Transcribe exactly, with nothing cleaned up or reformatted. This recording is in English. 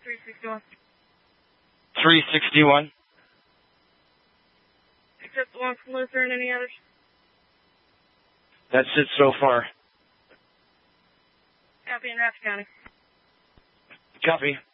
three sixty-one. three sixty-one. Except the one from Lutheran, any others? That's it so far. Copy in Rapid County. Copy.